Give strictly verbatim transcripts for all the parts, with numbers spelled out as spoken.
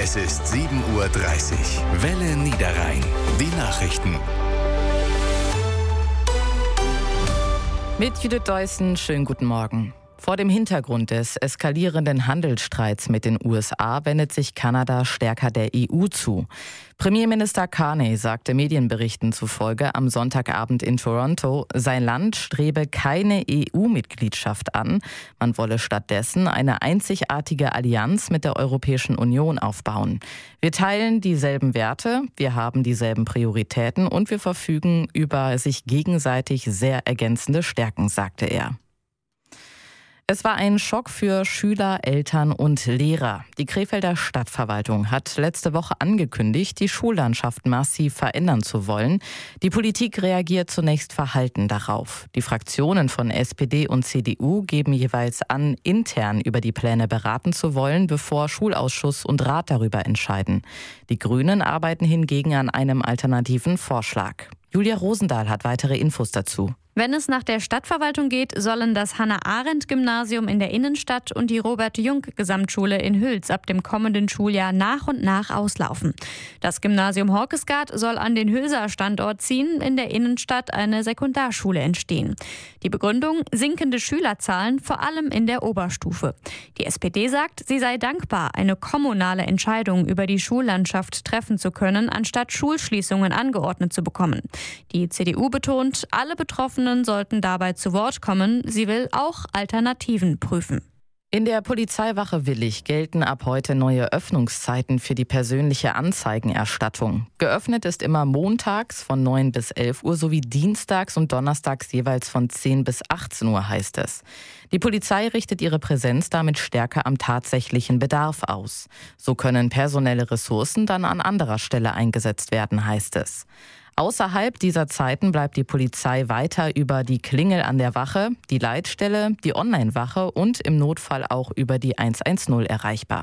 Es ist sieben Uhr dreißig. Welle Niederrhein. Die Nachrichten. Mit Judith Deussen, schönen guten Morgen. Vor dem Hintergrund des eskalierenden Handelsstreits mit den U S A wendet sich Kanada stärker der E U zu. Premierminister Carney sagte Medienberichten zufolge am Sonntagabend in Toronto, sein Land strebe keine E U-Mitgliedschaft an. Man wolle stattdessen eine einzigartige Allianz mit der Europäischen Union aufbauen. Wir teilen dieselben Werte, wir haben dieselben Prioritäten und wir verfügen über sich gegenseitig sehr ergänzende Stärken, sagte er. Es war ein Schock für Schüler, Eltern und Lehrer. Die Krefelder Stadtverwaltung hat letzte Woche angekündigt, die Schullandschaft massiv verändern zu wollen. Die Politik reagiert zunächst verhalten darauf. Die Fraktionen von S P D und C D U geben jeweils an, intern über die Pläne beraten zu wollen, bevor Schulausschuss und Rat darüber entscheiden. Die Grünen arbeiten hingegen an einem alternativen Vorschlag. Julia Rosendahl hat weitere Infos dazu. Wenn es nach der Stadtverwaltung geht, sollen das Hannah-Arendt-Gymnasium in der Innenstadt und die Robert-Jung-Gesamtschule in Hüls ab dem kommenden Schuljahr nach und nach auslaufen. Das Gymnasium Horkesgaard soll an den Hülser Standort ziehen, in der Innenstadt eine Sekundarschule entstehen. Die Begründung: sinkende Schülerzahlen, vor allem in der Oberstufe. Die S P D sagt, sie sei dankbar, eine kommunale Entscheidung über die Schullandschaft treffen zu können, anstatt Schulschließungen angeordnet zu bekommen. Die C D U betont, alle Betroffenen sollten dabei zu Wort kommen. Sie will auch Alternativen prüfen. In der Polizeiwache Willich gelten ab heute neue Öffnungszeiten für die persönliche Anzeigenerstattung. Geöffnet ist immer montags von neun bis elf Uhr sowie dienstags und donnerstags jeweils von zehn bis achtzehn Uhr, heißt es. Die Polizei richtet ihre Präsenz damit stärker am tatsächlichen Bedarf aus. So können personelle Ressourcen dann an anderer Stelle eingesetzt werden, heißt es. Außerhalb dieser Zeiten bleibt die Polizei weiter über die Klingel an der Wache, die Leitstelle, die Online-Wache und im Notfall auch über die hundertzehn erreichbar.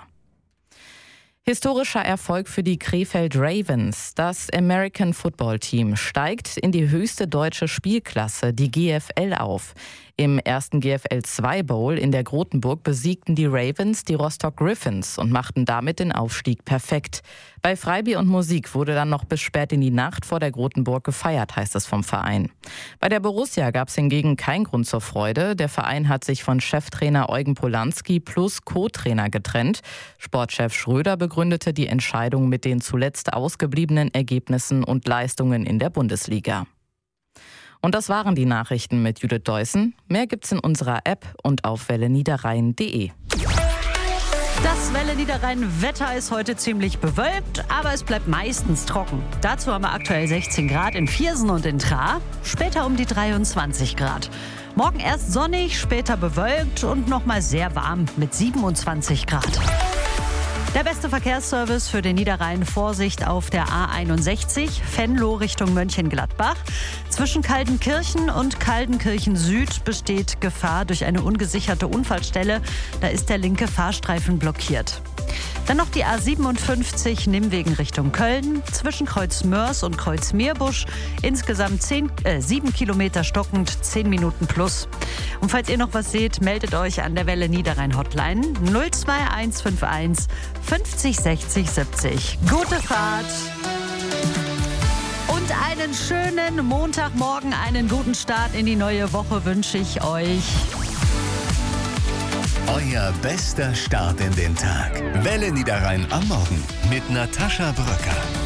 Historischer Erfolg für die Krefeld Ravens. Das American Football Team steigt in die höchste deutsche Spielklasse, die G F L, auf. Im ersten G F L zwei Bowl in der Grotenburg besiegten die Ravens die Rostock Griffins und machten damit den Aufstieg perfekt. Bei Freibier und Musik wurde dann noch bis spät in die Nacht vor der Grotenburg gefeiert, heißt es vom Verein. Bei der Borussia gab es hingegen keinen Grund zur Freude. Der Verein hat sich von Cheftrainer Eugen Polanski plus Co-Trainer getrennt. Sportchef Schröder begründete die Entscheidung mit den zuletzt ausgebliebenen Ergebnissen und Leistungen in der Bundesliga. Und das waren die Nachrichten mit Judith Deussen. Mehr gibt's in unserer App und auf welle niederrhein punkt de. Das Welle Niederrhein-Wetter ist heute ziemlich bewölkt, aber es bleibt meistens trocken. Dazu haben wir aktuell sechzehn Grad in Viersen und in Traar, später um die dreiundzwanzig Grad. Morgen erst sonnig, später bewölkt und nochmal sehr warm mit siebenundzwanzig Grad. Der beste Verkehrsservice für den Niederrhein: Vorsicht auf der A einundsechzig, Venlo Richtung Mönchengladbach. Zwischen Kaldenkirchen und Kaldenkirchen Süd besteht Gefahr durch eine ungesicherte Unfallstelle. Da ist der linke Fahrstreifen blockiert. Dann noch die A siebenundfünfzig Nimwegen Richtung Köln, zwischen Kreuz Mörs und Kreuz Meerbusch. Insgesamt zehn, äh, sieben Kilometer stockend, zehn Minuten plus. Und falls ihr noch was seht, meldet euch an der Welle Niederrhein Hotline null zwei eins fünf eins fünfzig sechzig siebzig. Gute Fahrt! Und einen schönen Montagmorgen, einen guten Start in die neue Woche wünsche ich euch. Euer bester Start in den Tag. Welle Niederrhein am Morgen mit Natascha Bröcker.